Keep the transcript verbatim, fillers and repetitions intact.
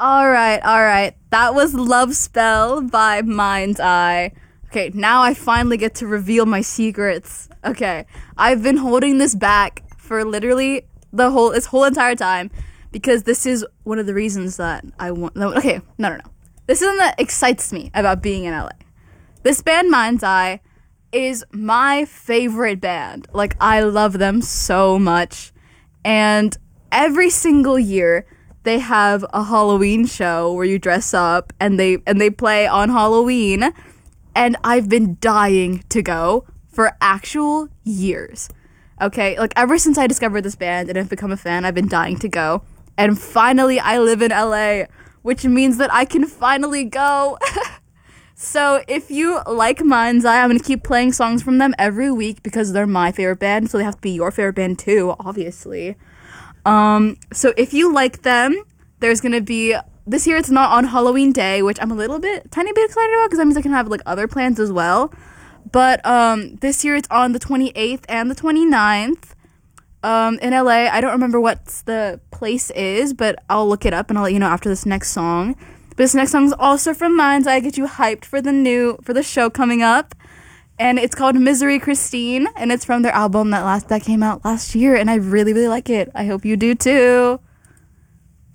All right, all right. That was Love Spell by Mind's Eye. Okay, now I finally get to reveal my secrets. Okay, I've been holding this back for literally the whole this whole entire time because this is one of the reasons that I want. No, okay, no, no, no. This is something that excites me about being in L A. This band, Mind's Eye, is my favorite band. Like, I love them so much, and every single year they have a Halloween show where you dress up and they and they play on Halloween, and I've been dying to go for actual years. Okay, like ever since I discovered this band and have become a fan, I've been dying to go. And finally I live in L A, which means that I can finally go. So if you like Mind's Eye, I'm going to keep playing songs from them every week because they're my favorite band, so they have to be your favorite band too, obviously. Um, so if you like them, there's gonna be, this year it's not on Halloween Day, which I'm a little bit, tiny bit excited about, because that means I can have, like, other plans as well, but, um, this year it's on the twenty-eighth and the twenty-ninth, um, in L A. I don't remember what the place is, but I'll look it up and I'll let you know after this next song. But this next song is also from Mind's Eye, get you hyped for the new, for the show coming up. And it's called Misery Christine, and it's from their album that last that came out last year, and I really, really like it. I hope you do too.